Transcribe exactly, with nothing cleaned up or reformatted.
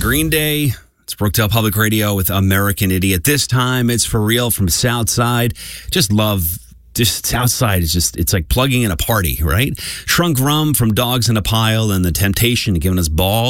Green Day. It's Brookdale Public Radio with American Idiot. This time it's for real from Southside. Just love, just Southside is just, it's like plugging in a party, right? Shrunk Rum from Dogs in a Pile and The Temptation giving us Ball.